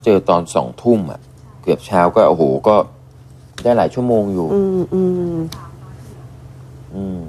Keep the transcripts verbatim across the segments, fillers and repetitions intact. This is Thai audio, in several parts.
เจอตอนสองทุ่มอ่ะเกือบเช้าก็โอ้โหก็ได้หลายชั่วโมงอยู่อืมอืมอืม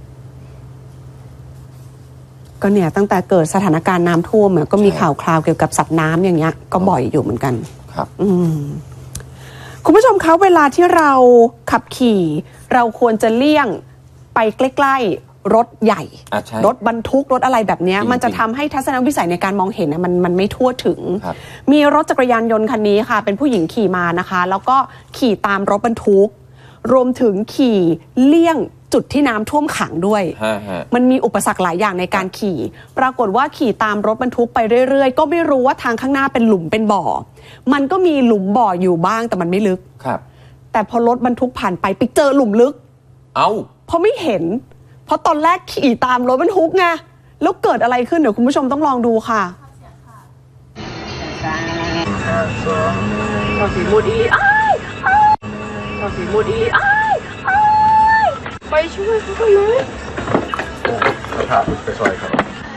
ก็เนี่ยตั้งแต่เกิดสถานการณ์น้ำท่วมก็มีข่าวคราวเกี่ยวกับสัตว์น้ำอย่างเงี้ยก็บ่อยอยู่เหมือนกันครับอืมคุณผู้ชมคะเวลาที่เราขับขี่เราควรจะเลี่ยงไปใกล้ๆรถใหญ่รถบรรทุกรถอะไรแบบนี้มันจะทำให้ทัศนวิสัยในการมองเห็นนะมันมันไม่ทั่วถึงมีรถจักรยานยนต์คันนี้ค่ะเป็นผู้หญิงขี่มานะคะแล้วก็ขี่ตามรถบรรทุกรวมถึงขี่เลี่ยงจุดที่น้ำท่วมขังด้วยมันมีอุปสรรคหลายอย่างในการขี่ปรากฏว่าขี่ตามรถบรรทุกไปเรื่อยๆก็ไม่รู้ว่าทางข้างหน้าเป็นหลุมเป็นบ่อมันก็มีหลุมบ่ออยู่บ้างแต่มันไม่ลึกครับแต่พอรถบรรทุกผ่านไปไปเจอหลุมลึกเอ้าเพราะไม่เห็นเพราะตอนแรกขี่ตามรถบรรทุกไงแล้วเกิดอะไรขึ้นเดี๋ยวคุณผู้ชมต้องลองดูค่ะชอบสีมูดอีลีอ้ายชอบสีมูดอีลีอ้ายไปช่วยเขาไปเลยเขาพาไปช่วยเขา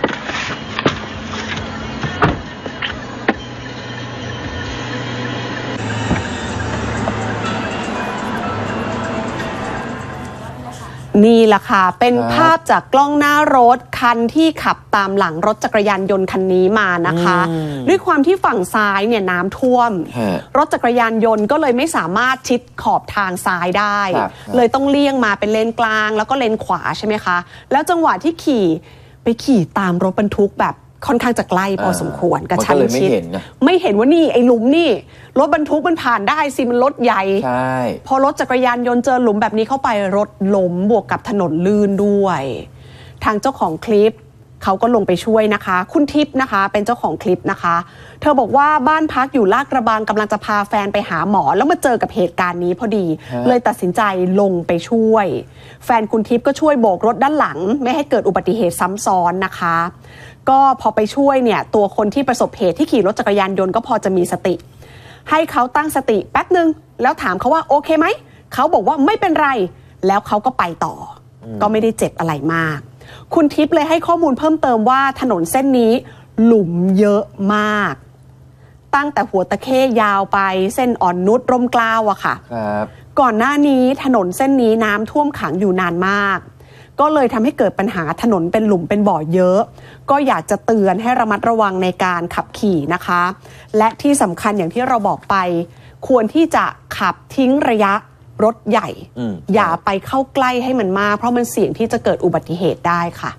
นี่แหละค่ะเป็นภาพจากกล้องหน้ารถคันที่ขับตามหลังรถจักรยานยนต์คันนี้มานะคะด้วยความที่ฝั่งซ้ายเนี่ยน้ำท่วมรถจักรยานยนต์ก็เลยไม่สามารถชิดขอบทางซ้ายได้เลยต้องเลี่ยงมาเป็นเลนกลางแล้วก็เลนขวาใช่ไหมคะแล้วจังหวะที่ขี่ไปขี่ตามรถบรรทุกแบบค่อนข้างจะใกล้พอสมควรกระชั้นชิดไม่เห็นว่านี่ไอ้หลุมนี่รถบรรทุกมันผ่านได้สิมันรถใหญ่ใช่พอรถจักรยานยนต์เจอหลุมแบบนี้เข้าไปรถล้มบวกกับถนนลื่นด้วยทางเจ้าของคลิปเขาก็ลงไปช่วยนะคะคุณทิพย์นะคะเป็นเจ้าของคลิปนะคะเธอบอกว่าบ้านพักอยู่ลาดกระบังกำลังจะพาแฟนไปหาหมอแล้วมาเจอกับเหตุการณ์นี้พอดีเลยตัดสินใจลงไปช่วยแฟนคุณทิพย์ก็ช่วยโบกรถด้านหลังไม่ให้เกิดอุบัติเหตุซ้ำซ้อนนะคะก็พอไปช่วยเนี่ยตัวคนที่ประสบเหตุที่ขี่รถจักรยานยนต์ก็พอจะมีสติให้เขาตั้งสติแป๊บนึงแล้วถามเขาว่าโอเคไหมเขาบอกว่าไม่เป็นไรแล้วเขาก็ไปต่อก็ไม่ได้เจ็บอะไรมากคุณทิพย์เลยให้ข้อมูลเพิ่มเติมว่าถนนเส้นนี้หลุมเยอะมากตั้งแต่หัวตะเข้ยาวไปเส้นอ่อนนุชร่มเกล้าอะค่ะครับก่อนหน้านี้ถนนเส้นนี้น้ำท่วมขังอยู่นานมากก็เลยทำให้เกิดปัญหาถนนเป็นหลุมเป็นบ่อเยอะก็อยากจะเตือนให้ระมัดระวังในการขับขี่นะคะและที่สำคัญอย่างที่เราบอกไปควรที่จะขับทิ้งระยะรถใหญ่อย่าไปเข้าใกล้ให้มันมากเพราะมันเสี่ยงที่จะเกิดอุบัติเหตุได้ค่ะ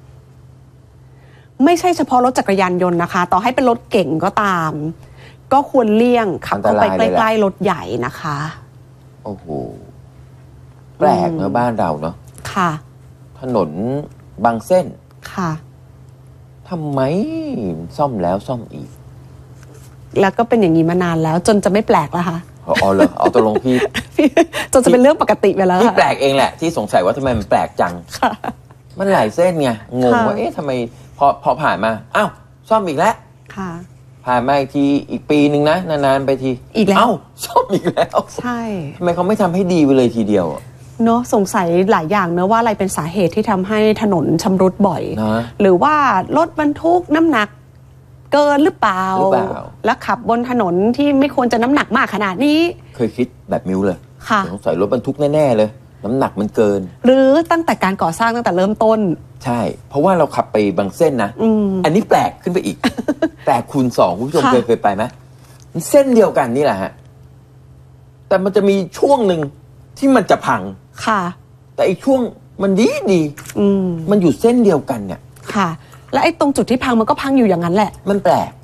ไม่ใช่เฉพาะรถจักรยานยนต์นะคะต่อให้เป็นรถเก่งก็ตามก็ควรเลี่ยงขับเข้าไปใกล้ๆรถใหญ่นะคะโอ้โหแปลกเนอะบ้านเราเนอะค่ะถนนบางเส้นค่ะทำไมซ่อมแล้วซ่อมอีกแล้วก็เป็นอย่างนี้มานานแล้วจนจะไม่แปลกแล้วค่ะอ๋อเหรอเอาตกลงพี่จนจะเป็นเรื่องปกติไปแล้วพี่แปลกเองแหละที่สงสัยว่าทำไมมันแปลกจังมันหลายเส้นไงงงว่าเอ๊ะทำไมพอพอผ่านมาอ้าวซ่อมอีกแล้วค่ะผ่านมาอีกทีอีกปีนึงนะนานๆไปทีอีกแล้วอ้าวซ่อมอีกแล้วใช่ทำไมเขาไม่ทำให้ดีไปเลยทีเดียวเนอะสงสัยหลายอย่างเนอะว่าอะไรเป็นสาเหตุที่ทำให้ถนนชำรุดบ่อยหรือว่ารถบรรทุกน้ำหนักเกินหรือเปล่าแล้วขับบนถนนที่ไม่ควรจะน้ำหนักมากขนาดนี้เคยคิดแบบมิวเลยค่ะสงสัยรถบรรทุกแน่ๆเลยน้ำหนักมันเกินหรือตั้งแต่การก่อสร้างตั้งแต่เริ่มต้นใช่เพราะว่าเราขับไปบางเส้นนะอ, อันนี้แปลกขึ้นไปอีก แปลกคูณสองคุณผู้ชมเคยเคยไปไหมเส้นเดียวกันนี่แหละฮะแต่มันจะมีช่วงหนึ่งที่มันจะพังค่ะแต่อีกช่วงมันดีดีมันอยู่เส้นเดียวกันเนี่ยค่ะแล้วไอ้ตรงจุดที่พังมันก็พังอยู่อย่างนั้นแหละมันแปลก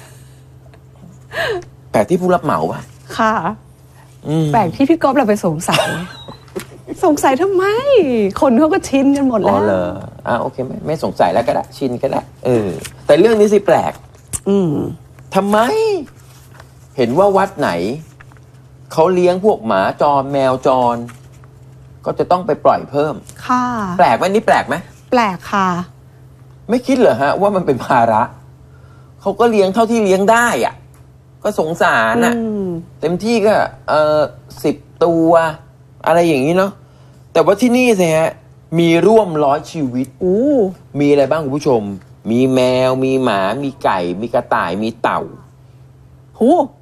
แปลกที่ผู้รับเหมาป่ะค่ะแปลกที่พี่ก๊อฟเราไปสงสัยสงสัยทำไมคนเขาก็ชินกันหมดแล้วอ๋อเหรออ่าโอเคไม่ไม่สงสัยแล้วก็ได้ชินก็ได้เออแต่เรื่องนี้สิแปลกอืมทำไมเห็นว่าวัดไหนเขาเลี้ยงพวกหมาจรแมวจรก็จะต้องไปปล่อยเพิ่มค่ะแปลกไหมนี่แปลกไหมแปลกค่ะไม่คิดเหรอฮะว่ามันเป็นภาระเขาก็เลี้ยงเท่าที่เลี้ยงได้อ่ะก็สงสารอ่ะเต็มที่ก็เออสิบตัวอะไรอย่างนี้เนาะแต่ว่าที่นี่สิฮะมีร่วมร้อยชีวิตอู้มีอะไรบ้างคุณผู้ชมมีแมวมีหมามีไก่มีกระต่ายมีเต่าหู